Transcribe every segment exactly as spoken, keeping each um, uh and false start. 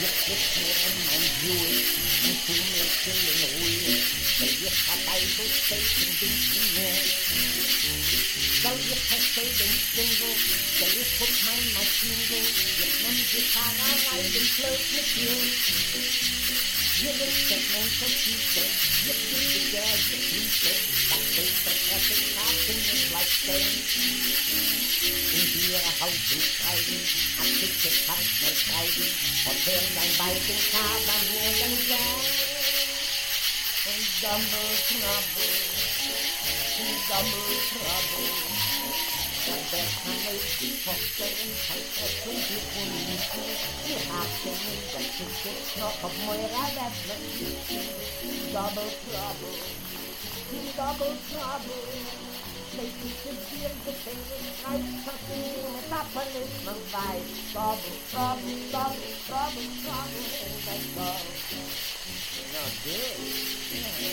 sitzt mir in mein Buick und tu mir still und ruhig, weil ich dabei so selten bin zu mir. Soll ich verstehen, Single, soll ich guck mein Maschinengo, ich nehm die Fahrerei, den Flirt mit dir. Hier ist der Mensch und Tiefe, hier ist die Geld, die Tiefe, das ist der Trefferkarte mit Leitstellen. In ihre Hausen schreiben, Artikel Partner schreiben, und hören ein weiten Kader nur den Gang. Und Double Trouble, Double Trouble, und der Kanal, die Tochter in Heißer zum Glück und Liebe, die Harte in der Küche, noch auf Moira Webler, Double Trouble, Double Trouble. Lately sincere defenders try to continue with happiness and vibe. Trouble, trouble, trouble, trouble, trouble, and that's all. No good. Yeah.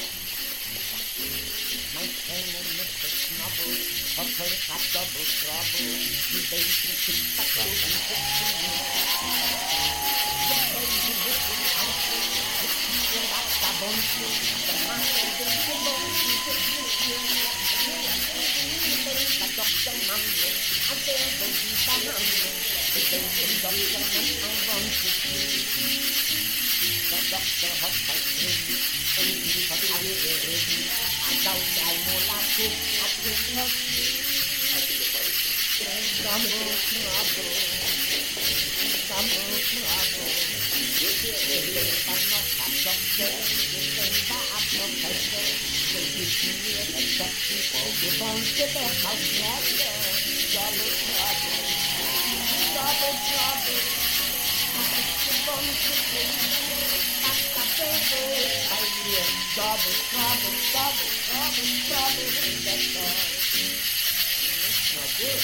My friend and Mister Snubble, up for a double trouble. You dancing to the club and fixing me. The baby with the country, the key and that's the bullshit. The man and the kibble, he's a beauty. The doctor number, I dare go deep behind it. The dancing doctor and I want to see. The doctor has her thing, and he has a little ready. I don't try more like it, I think not see. Double trouble, double trouble. The days are not a doctor, the days are a professor. They give me a sexy for the bones to the house master. Double trouble, double trouble. I think the bones to the that's the baby. I hear double trouble, double trouble, trouble, and that's all. It's not good.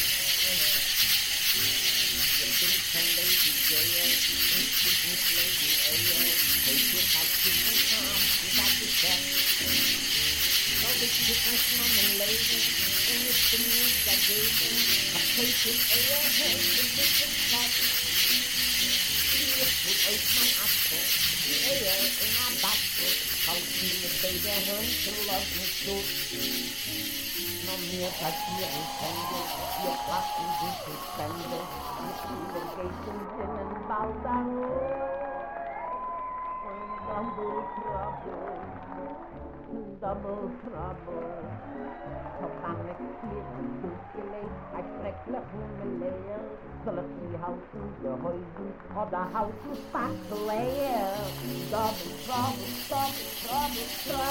Lady Gayle, Miss Lady Ayer, they took out chicken farm, we got the check. So the chicken man and lady, and it's the news that gave them, a patient Ayer has the little cat. She lifted out my apple, the Ayer in our basket, how she the baby hen to love me so. No mehr Papieren Hände, wir passen sich in Stände, mit Irrigation Sinnen bald an. Double trouble, double trouble. Tot aan ik hier een boekje lees, hij schrikkelijk niet meer. Zal ik die houten, de huizen, of de houten spakkeleien. Double trouble, double trouble, trouble.